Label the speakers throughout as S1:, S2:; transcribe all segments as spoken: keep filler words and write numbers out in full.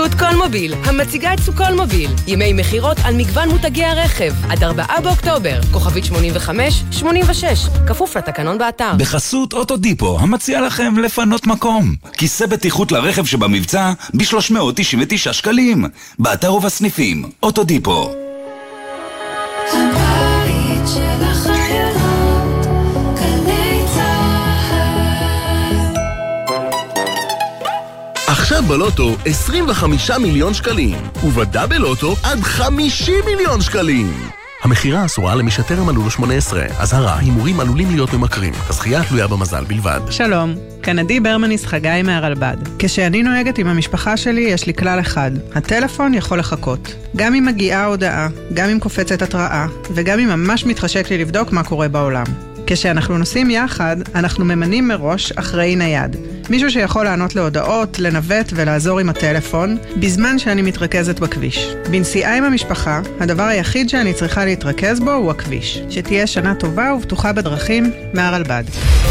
S1: בחסות קולמוביל, המציגה את סוקולמוביל. ימי מחירות על מגוון מותגי הרכב. עד ארבעה באוקטובר. כוכבית שמונים וחמש שמונים ושש. כפוף לתקנון באתר.
S2: בחסות אוטודיפו, המציע לכם לפנות מקום. כיסא בטיחות לרכב שבמבצע ב-שלוש מאות תשעים ותשעה שקלים. באתר ובסניפים. אוטודיפו.
S3: הבית של החיילות, גלי צהל.
S4: עכשיו בלוטו עשרים וחמישה מיליון שקלים, ובדאבל לוטו עד חמישים מיליון שקלים. המחירה אסורה למי שטרם מלאו לו שמונה עשרה. אזהרה, הימורים עלולים להיות ממכרים. הזכייה תלויה במזל בלבד.
S5: שלום, כאן עדי ברמניס חגי מהרלב"ד. כשאני נוהגת עם המשפחה שלי יש לי כלל אחד. הטלפון יכול לחכות. גם אם מגיעה הודעה, גם אם קופצת התראה, וגם אם ממש מתחשק לי לבדוק מה קורה בעולם. כשאנחנו נוסעים יחד, אנחנו ממנים מראש אחראי נייד. מישהו שיכול לענות להודעות, לנווט ולעזור עם הטלפון, בזמן שאני מתרכזת בכביש. בנסיעה עם המשפחה, הדבר היחיד שאני צריכה להתרכז בו הוא הכביש. שתהיה שנה טובה ובטוחה בדרכים, מהרלב"ד.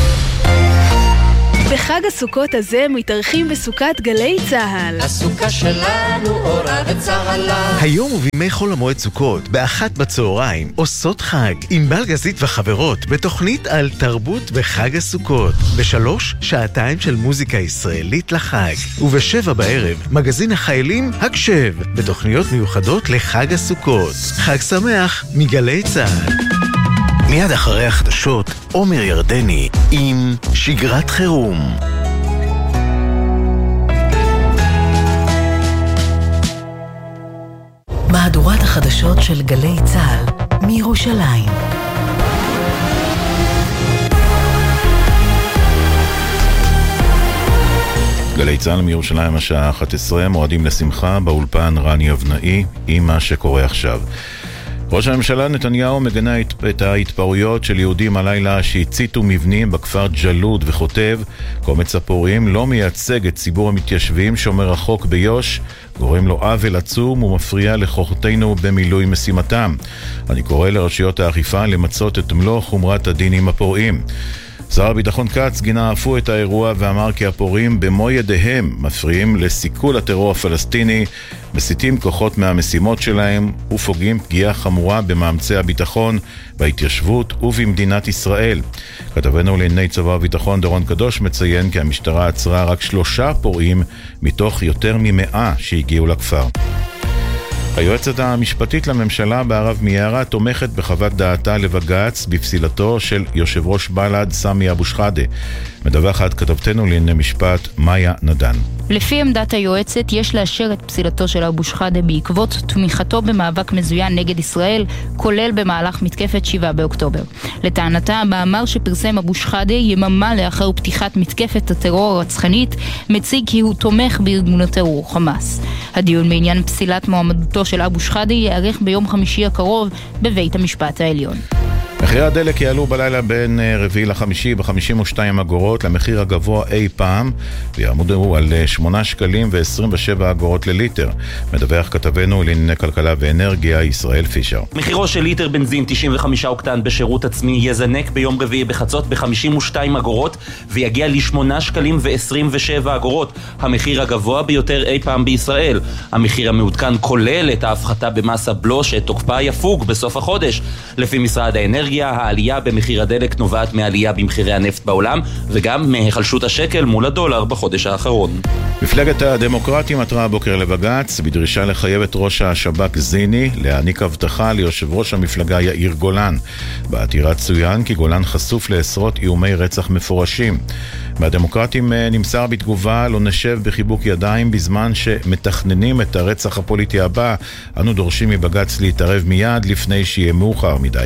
S6: בחג הסוכות הזה מתארחים בסוכת גלי צהל.
S7: הסוכה שלנו אורה וצהלה.
S8: היום ובימי חול המועד סוכות, באחת בצהריים, עושות חג עם בלגזית וחברות בתוכנית על תרבות בחג הסוכות. בשלוש, שעתיים של מוזיקה ישראלית לחג. ובשבע בערב, מגזין החיילים הקשב, בתוכניות מיוחדות לחג הסוכות. חג שמח מגלי צהל. מיד אחרי החדשות, עומר ירדני עם שגרת חירום.
S9: מהדורת החדשות של גלי צהל מירושלים.
S10: גלי צהל מירושלים השעה אחת עשרה, מועדים לשמחה באולפן רני אבנאי עם מה שקורה עכשיו. ראש הממשלה נתניהו מגנה את ההתפרעויות של יהודים הלילה שהציתו מבנים בכפר ג'לוד וכותב, קומץ הפורעים לא מייצג את ציבור המתיישבים שומר החוק ביוש, גורם לו עוול עצום ומפריע לכוחותינו במילוי משימתם. אני קורא לרשויות האכיפה למצות את מלוא חומרת הדין עם הפורעים. שר הביטחון כץ גינה אף הוא את האירוע ואמר כי הפורעים במו ידיהם מפריעים לסיכול הטרור הפלסטיני, מסיתים כוחות מהמשימות שלהם ופוגעים פגיעה חמורה במאמצי הביטחון, בהתיישבות ובמדינת ישראל. כתבנו לענייני צבא הביטחון דורון קדוש מציין כי המשטרה עצרה רק שלושה פורעים מתוך יותר ממאה שהגיעו לכפר. היועצת המשפטית לממשלה בערב מיארה תומכת בחוות דעתה לבג"ץ בפסילתו של יושב ראש בל"ד סמי אבו שחאדה. מדווחת כתבתנו לענייני משפט מאיה נדן.
S11: לפי עמדת היועצת יש לאשר את פסילתו של אבו שחאדה בעקבות תמיכתו במאבק מזוין נגד ישראל, כולל במהלך מתקפת שבעה באוקטובר. לטענתה, המאמר שפרסם אבו שחאדה יממה לאחר פתיחת מתקפת הטרור הרצחנית מציג כי הוא תומך בארגון הטרור חמאס. הדיון בעניין פסילת מועמדותו של אבו שחאדה יערך ביום חמישי הקרוב בבית המשפט העליון.
S10: מחירי הדלק יעלו בלילה בין רביעי לחמישי ב-חמישים ושתיים אגורות למחיר הגבוה אי פעם, ויעמדו על שמונה שקלים ו-עשרים ושבע אגורות לליטר. מדווח כתבנו לענייני כלכלה ואנרגיה ישראל פישר.
S12: מחירו של ליטר בנזין תשעים וחמישה אוקטן בשירות עצמי יזנק ביום רביעי בחצות ב-חמישים ושתיים אגורות ויגיע ל-שמונה שקלים ו-עשרים ושבע אגורות, המחיר הגבוה ביותר אי פעם בישראל. המחיר המעודכן כולל את ההפחתה במס הבלו שתוקפה יפוג בסוף החודש. לפי משרד האנרגיה, העלייה במחיר הדלק נובעת מעלייה במחירי הנפט בעולם וגם מהחלשות השקל מול הדולר בחודש האחרון.
S10: מפלגת הדמוקרטים עתרה הבוקר לבג"ץ בדרישה לחייב את ראש השב"כ זיני להעניק הבטחה ליושב ראש המפלגה יאיר גולן. בעתירה צוין כי גולן חשוף לעשרות איומי רצח מפורשים. מהדמוקרטים נמסר בתגובה לא נשב בחיבוק ידיים בזמן שמתכננים את הרצח הפוליטי הבא. אנו דורשים מבג"ץ להתערב מיד לפני שיהיה מאוחר מדי.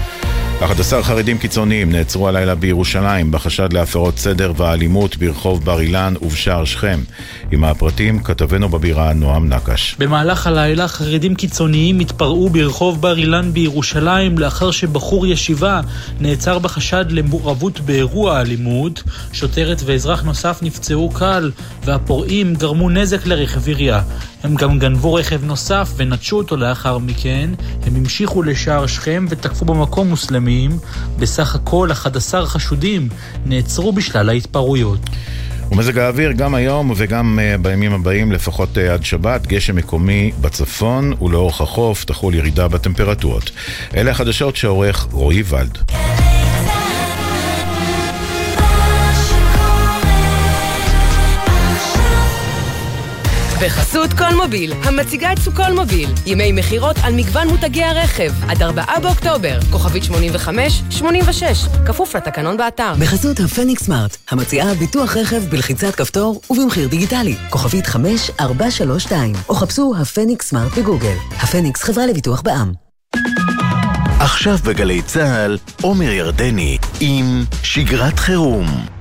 S10: אחד עשר חרדים קיצוניים נעצרו הלילה בירושלים בחשד להפרות סדר והאלימות ברחוב בר אילן ובשער שכם. עם הפרטים כתבנו בבירה נועם נקש.
S13: במהלך הלילה חרדים קיצוניים התפרעו ברחוב בר אילן בירושלים לאחר שבחור ישיבה נעצר בחשד למעורבות באירוע האלימות. שוטרת ואזרח נוסף נפצעו קל והפורעים גרמו נזק לרכב עירייה. הם גם גנבו רכב נוסף ונטשו אותו לאחר מכן. הם המשיכו לשער שכם ותקפו במקום מוסלמים. בסך הכל אחד עשר חשודים נעצרו בשלל ההתפרעויות.
S10: ומזג האוויר גם היום וגם uh, בימים הבאים לפחות uh, עד שבת, גשם מקומי בצפון ולאורך החוף תחול ירידה בטמפרטורות. אלה החדשות שעורך רועי ולד.
S1: בחסות קולמוביל, המציגה את סוכול מוביל. ימי מחירות על מגוון מותגי הרכב. עד ארבעה באוקטובר. כוכבית שמונים וחמש שמונים ושש. כפוף לתקנון באתר.
S9: בחסות הפניקס סמארט, המציעה ביטוח רכב בלחיצת כפתור ובמחיר דיגיטלי. כוכבית חמש ארבע שלוש שתיים. או חפשו הפניקס סמארט בגוגל. הפניקס חברה לביטוח בע"מ.
S8: עכשיו בגלי צהל, עומר ירדני עם שגרת חירום.